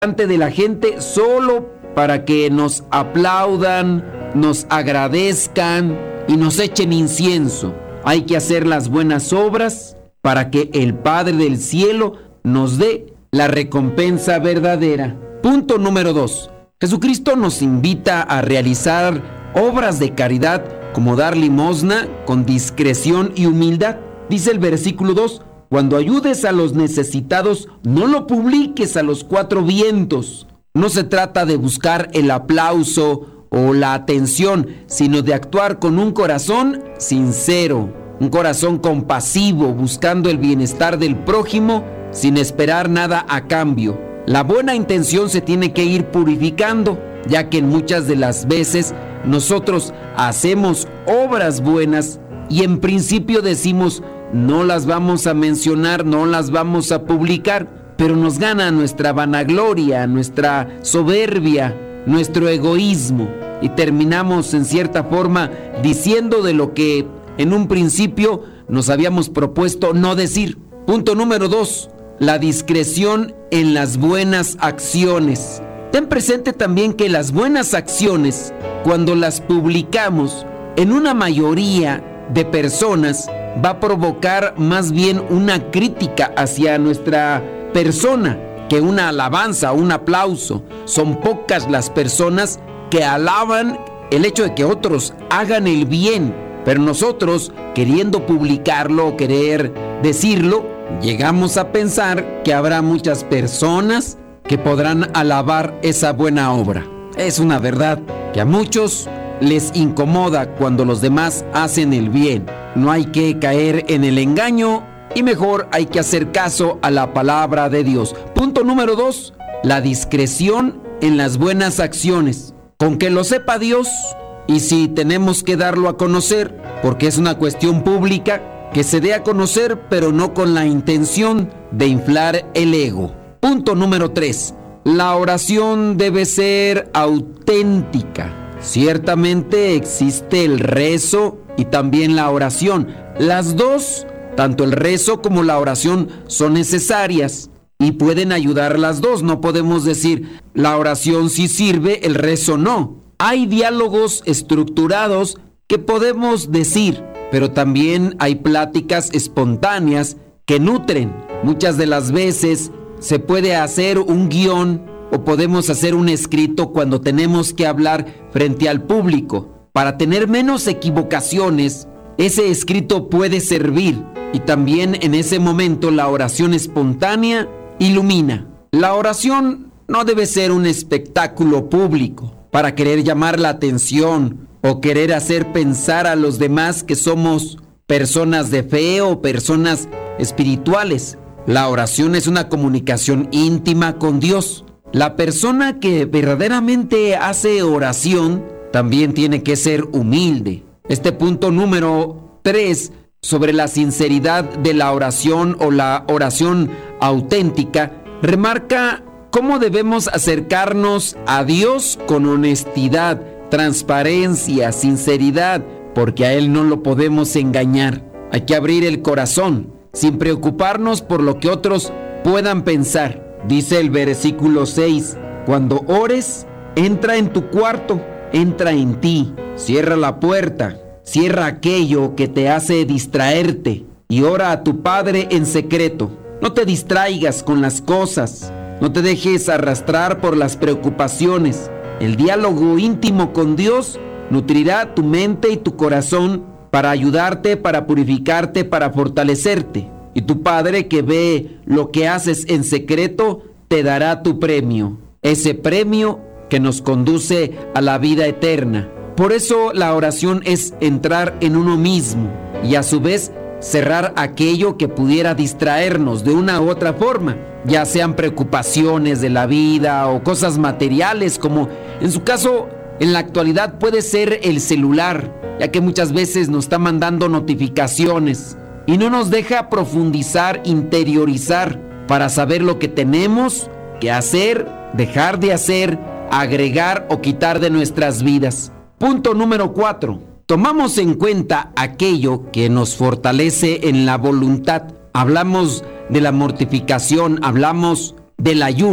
delante de la gente solo para que nos aplaudan, nos agradezcan y nos echen incienso. Hay que hacer las buenas obras para que el Padre del cielo nos dé la recompensa verdadera. Punto número 2. Jesucristo nos invita a realizar obras de caridad como dar limosna con discreción y humildad. Dice el versículo 2, cuando ayudes a los necesitados, no lo publiques a los cuatro vientos. No se trata de buscar el aplauso o la atención, sino de actuar con un corazón sincero, un corazón compasivo, buscando el bienestar del prójimo sin esperar nada a cambio. La buena intención se tiene que ir purificando, ya que en muchas de las veces nosotros hacemos obras buenas y en principio decimos, no las vamos a mencionar, no las vamos a publicar, pero nos gana nuestra vanagloria, nuestra soberbia, nuestro egoísmo y terminamos en cierta forma diciendo de lo que en un principio nos habíamos propuesto no decir. Punto número 2, la discreción en las buenas acciones. Ten presente también que las buenas acciones, cuando las publicamos en una mayoría de personas, va a provocar más bien una crítica hacia nuestra persona que una alabanza, un aplauso. Son pocas las personas que alaban el hecho de que otros hagan el bien, pero nosotros, queriendo publicarlo, querer decirlo, llegamos a pensar que habrá muchas personas que podrán alabar esa buena obra. Es una verdad que a muchos les incomoda cuando los demás hacen el bien. No hay que caer en el engaño y mejor hay que hacer caso a la palabra de Dios. Punto número 2, la discreción en las buenas acciones. Con que lo sepa Dios y si tenemos que darlo a conocer, porque es una cuestión pública, que se dé a conocer, pero no con la intención de inflar el ego. Punto número 3, la oración debe ser auténtica. Ciertamente existe el rezo y también la oración. Las dos, tanto el rezo como la oración, son necesarias y pueden ayudar las dos. No podemos decir la oración sí sirve, el rezo no. Hay diálogos estructurados que podemos decir, pero también hay pláticas espontáneas que nutren. Muchas de las veces se puede hacer un guión o podemos hacer un escrito cuando tenemos que hablar frente al público. Para tener menos equivocaciones, ese escrito puede servir y también en ese momento la oración espontánea ilumina. La oración no debe ser un espectáculo público para querer llamar la atención o querer hacer pensar a los demás que somos personas de fe o personas espirituales. La oración es una comunicación íntima con Dios. La persona que verdaderamente hace oración también tiene que ser humilde. Este punto número 3 sobre la sinceridad de la oración o la oración auténtica remarca cómo debemos acercarnos a Dios con honestidad, transparencia, sinceridad, porque a Él no lo podemos engañar. Hay que abrir el corazón sin preocuparnos por lo que otros puedan pensar. Dice el versículo 6, cuando ores, entra en tu cuarto, entra en ti, cierra la puerta, cierra aquello que te hace distraerte y ora a tu Padre en secreto. No te distraigas con las cosas, no te dejes arrastrar por las preocupaciones. El diálogo íntimo con Dios nutrirá tu mente y tu corazón para ayudarte, para purificarte, para fortalecerte. Y tu Padre que ve lo que haces en secreto, te dará tu premio. Ese premio que nos conduce a la vida eterna. Por eso la oración es entrar en uno mismo y a su vez cerrar aquello que pudiera distraernos de una u otra forma, ya sean preocupaciones de la vida o cosas materiales, como en su caso en la actualidad puede ser el celular, ya que muchas veces nos está mandando notificaciones y no nos deja profundizar, interiorizar para saber lo que tenemos que hacer, dejar de hacer, agregar o quitar de nuestras vidas. Punto número 4. Tomamos en cuenta aquello que nos fortalece en la voluntad. Hablamos de la mortificación, hablamos del ayuno.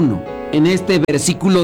en este versículo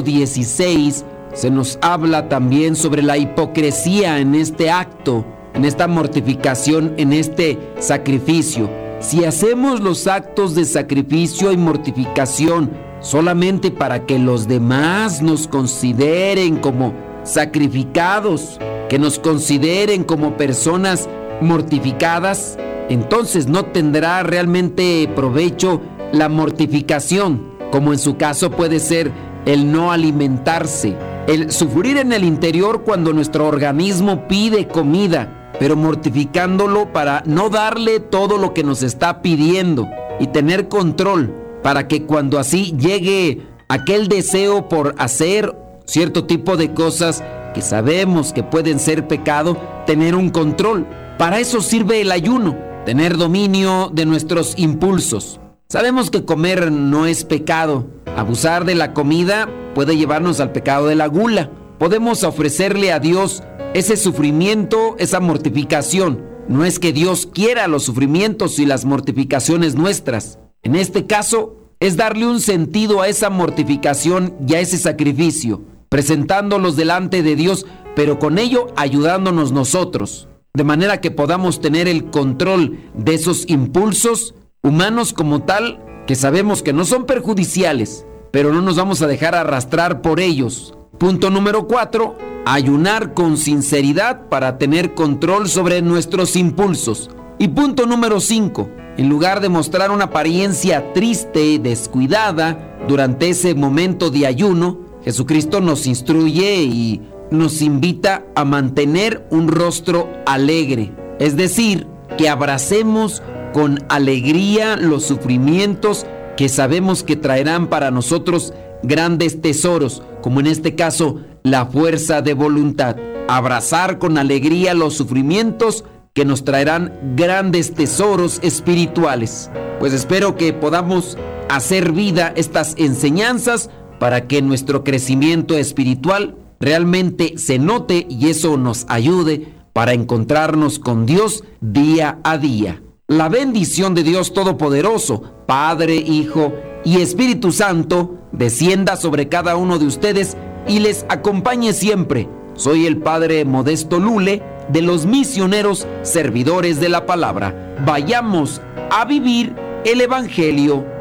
16 se nos habla también sobre la hipocresía en este acto, en esta mortificación, en este sacrificio. Si hacemos los actos de sacrificio y mortificación solamente para que los demás nos consideren como sacrificados, que nos consideren como personas mortificadas, entonces no tendrá realmente provecho la mortificación, como en su caso puede ser el no alimentarse, el sufrir en el interior cuando nuestro organismo pide comida, pero mortificándolo para no darle todo lo que nos está pidiendo y tener control para que cuando así llegue aquel deseo por hacer cierto tipo de cosas que sabemos que pueden ser pecado, tener un control. Para eso sirve el ayuno, tener dominio de nuestros impulsos. Sabemos que comer no es pecado. Abusar de la comida puede llevarnos al pecado de la gula. Podemos ofrecerle a Dios ese sufrimiento, esa mortificación. No es que Dios quiera los sufrimientos y las mortificaciones nuestras. En este caso, es darle un sentido a esa mortificación y a ese sacrificio, presentándolos delante de Dios, pero con ello ayudándonos nosotros, de manera que podamos tener el control de esos impulsos humanos como tal, que sabemos que no son perjudiciales, pero no nos vamos a dejar arrastrar por ellos. Punto número 4, ayunar con sinceridad para tener control sobre nuestros impulsos. Y punto número 5, en lugar de mostrar una apariencia triste y descuidada durante ese momento de ayuno, Jesucristo nos instruye y nos invita a mantener un rostro alegre. Es decir, que abracemos con alegría los sufrimientos que sabemos que traerán para nosotros grandes tesoros, como en este caso la fuerza de voluntad. Abrazar con alegría los sufrimientos que nos traerán grandes tesoros espirituales. Pues espero que podamos hacer vida estas enseñanzas para que nuestro crecimiento espiritual realmente se note y eso nos ayude para encontrarnos con Dios día a día. La bendición de Dios Todopoderoso, Padre, Hijo y Espíritu Santo, descienda sobre cada uno de ustedes y les acompañe siempre. Soy el Padre Modesto Lule, de los misioneros servidores de la palabra. Vayamos a vivir el Evangelio.